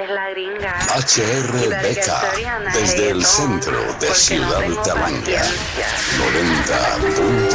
es la gringa. HRBK, desde el centro de Ciudad Talancas, 90.1